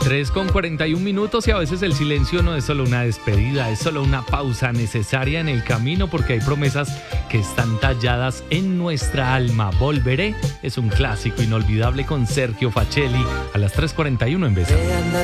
3:41 y a veces el silencio no es solo una despedida, es solo una pausa necesaria en el camino porque hay promesas que están talladas en nuestra alma. Volveré es un clásico inolvidable con Sergio Facelli a las 3:41 en Vesa. De andar